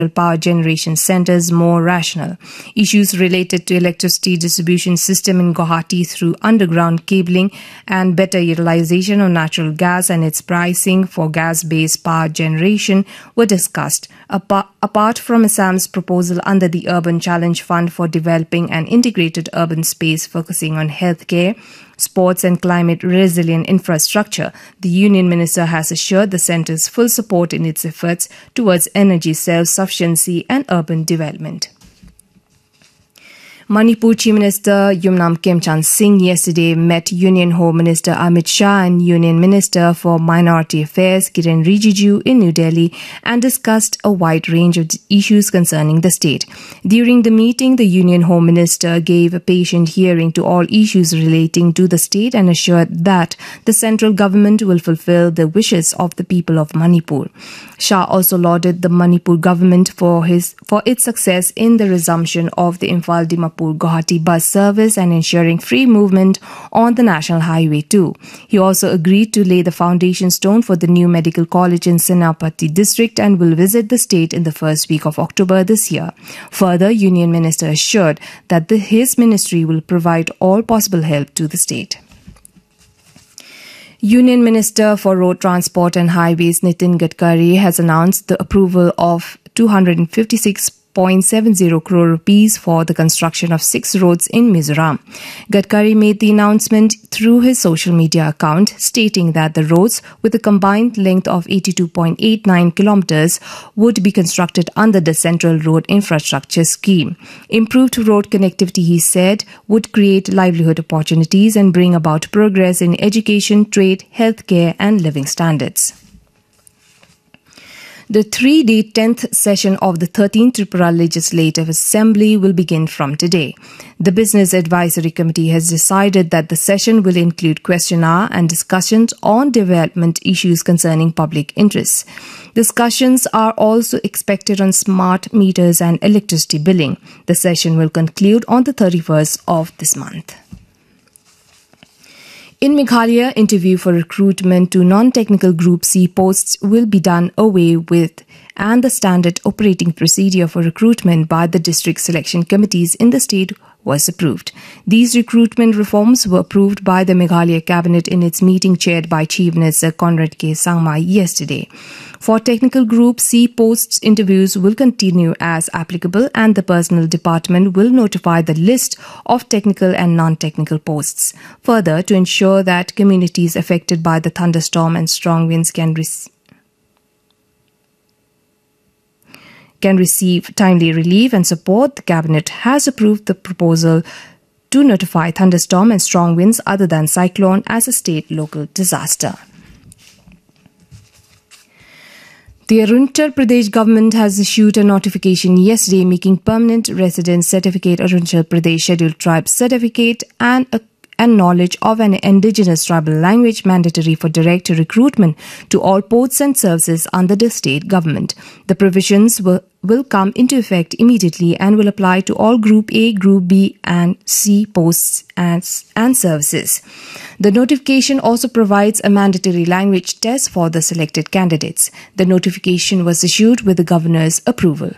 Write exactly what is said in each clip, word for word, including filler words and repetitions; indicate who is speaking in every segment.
Speaker 1: power generation centers more rational. Issues related to electricity distribution system in Guwahati through underground cabling and better utilization of natural gas and its pricing for gas-based power generation were discussed. Apa- apart from Assam's proposal under the Urban Challenge Fund for developing an integrated urban space focusing on healthcare, sports and climate resilient infrastructure, the Union Minister has assured the centre's full support in its efforts towards energy self-sufficiency and urban development. Manipur Chief Minister Yumnam Khemchand Singh yesterday met Union Home Minister Amit Shah and Union Minister for Minority Affairs Kiren Rijiju in New Delhi and discussed a wide range of issues concerning the state. During the meeting, the Union Home Minister gave a patient hearing to all issues relating to the state and assured that the central government will fulfill the wishes of the people of Manipur. Shah also lauded the Manipur government for his for its success in the resumption of the Imphal Dimapur Guwahati bus service and ensuring free movement on the National Highway two. He also agreed to lay the foundation stone for the new medical college in Senapati district and will visit the state in the first week of October this year. Further, Union Minister assured that the, his ministry will provide all possible help to the state. Union Minister for Road Transport and Highways Nitin Gadkari has announced the approval of two hundred fifty-six point seven zero crore rupees for the construction of six roads in Mizoram. Gadkari made the announcement through his social media account, stating that the roads, with a combined length of eighty-two point eight nine kilometers, would be constructed under the Central Road Infrastructure Scheme. Improved road connectivity, he said, would create livelihood opportunities and bring about progress in education, trade, healthcare and living standards. The three-day tenth session of the thirteenth Tripura Legislative Assembly will begin from today. The Business Advisory Committee has decided that the session will include question hour and discussions on development issues concerning public interests. Discussions are also expected on smart meters and electricity billing. The session will conclude on the thirty-first of this month. In Meghalaya, interview for recruitment to non-technical Group C posts will be done away with, and the standard operating procedure for recruitment by the district selection committees in the state was approved. These recruitment reforms were approved by the Meghalaya Cabinet in its meeting chaired by Chief Minister Conrad K. Sangma yesterday. For technical Group C posts, interviews will continue as applicable and the Personnel Department will notify the list of technical and non-technical posts. Further, to ensure that communities affected by the thunderstorm and strong winds can receive can receive timely relief and support, the Cabinet has approved the proposal to notify thunderstorm and strong winds other than cyclone as a state local disaster. The Arunachal Pradesh government has issued a notification yesterday making permanent residence certificate, Arunachal Pradesh Scheduled Tribe certificate and a and knowledge of an indigenous tribal language mandatory for direct recruitment to all posts and services under the state government. The provisions will, will come into effect immediately and will apply to all Group A, Group B and C posts and, and services. The notification also provides a mandatory language test for the selected candidates. The notification was issued with the governor's approval.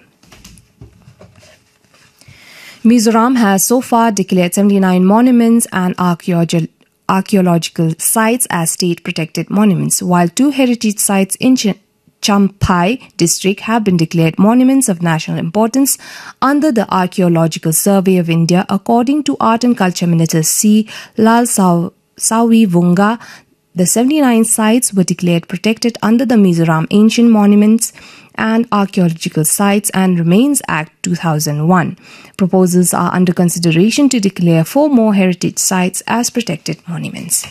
Speaker 1: Mizoram has so far declared seventy-nine monuments and archaeological sites as state-protected monuments, while two heritage sites in Ch- Champhai district have been declared monuments of national importance under the Archaeological Survey of India, according to Art and Culture Minister C. Lal Saw- Sawi Vunga. The seventy-nine sites were declared protected under the Mizoram Ancient Monuments and Archaeological Sites and Remains Act two thousand one. Proposals are under consideration to declare four more heritage sites as protected monuments.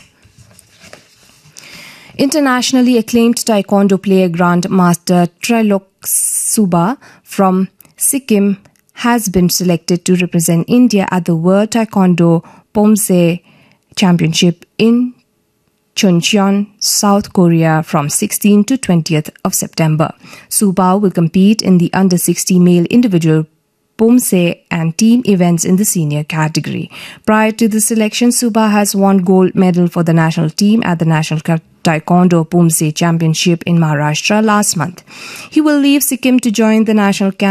Speaker 1: Internationally acclaimed Taekwondo player Grandmaster Trilok Suba from Sikkim has been selected to represent India at the World Taekwondo Pomse Championship in Chuncheon, South Korea from sixteenth to twentieth of September. Suba will compete in the under sixty male individual Pumse and team events in the senior category. Prior to the selection, Subha has won gold medal for the national team at the National Taekwondo Pumse Championship in Maharashtra last month. He will leave Sikkim to join the national camp